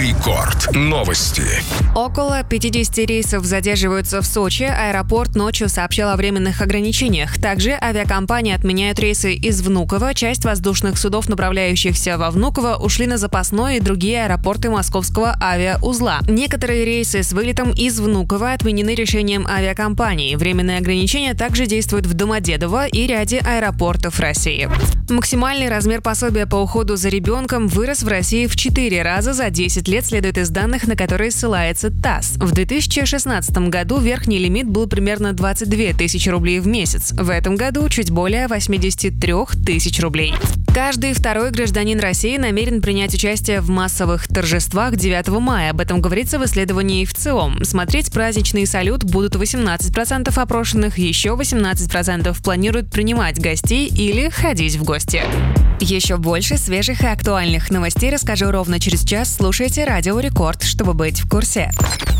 Рекорд. Новости. Около 50 рейсов задерживаются в Сочи. Аэропорт ночью сообщил о временных ограничениях. Также авиакомпании отменяют рейсы из Внуково. Часть воздушных судов, направляющихся во Внуково, ушли на запасной и другие аэропорты московского авиаузла. Некоторые рейсы с вылетом из Внуково отменены решением авиакомпании. Временные ограничения также действуют в Домодедово и ряде аэропортов России. Максимальный размер пособия по уходу за ребенком вырос в России в 4 раза за 10 лет, следует из данных, на которые ссылается ТАСС. В 2016 году верхний лимит был примерно 22 тысячи рублей в месяц. В этом году чуть более 83 тысяч рублей. Каждый второй гражданин России намерен принять участие в массовых торжествах 9 мая. Об этом говорится в исследовании ВЦИОМ. Смотреть праздничный салют будут 18% опрошенных, еще 18% планируют принимать гостей или ходить в гости. Еще больше свежих и актуальных новостей расскажу ровно через час. Слушайте Радио Рекорд, чтобы быть в курсе.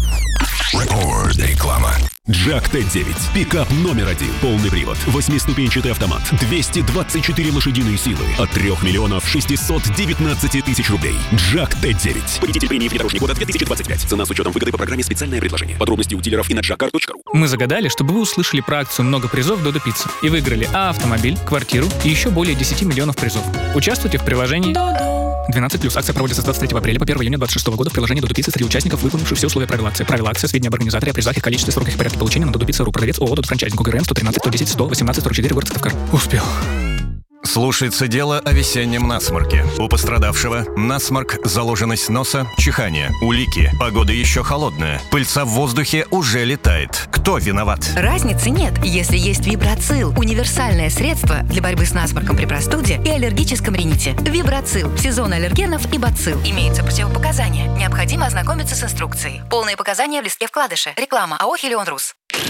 Реклама. Джак Т9. Пикап номер 1. Полный привод. 8-ступенчатый автомат. 224 лошадиные силы. От 3 миллионов 619 тысяч рублей. Джак Т9. Победитель премии «Внедорожник года» 2025. Цена с учетом выгоды по программе «Специальное предложение». Подробности у дилеров и на jackcar.ru. Мы загадали, чтобы вы услышали про акцию «Много призов Додо Пицца» и выиграли автомобиль, квартиру и еще более 10 миллионов призов. Участвуйте в приложении 12+. Акция проводится с 23 апреля по 1 июня 2026 года в приложении Додо Пицца среди участников, выполнивших все условия правил акции. Правила акции, сведения об организаторе, о призах, их количестве, сроках и порядке получения на Додо Пицца.ру. Продавец ООО «Додо Франчайзинг», ОГРН 113 110 118 44, город Сыктывкар. Успел. Слушается дело о весеннем насморке. У пострадавшего насморк, заложенность носа, чихание, улики. Погода еще холодная. Пыльца в воздухе уже летает. Кто виноват? Разницы нет, если есть Вибрацил. Универсальное средство для борьбы с насморком при простуде и аллергическом рините. Вибрацил. Сезон аллергенов и бацилл. Имеются противопоказания. Необходимо ознакомиться с инструкцией. Полные показания в листке вкладыша. Реклама АО «Хелион Рус».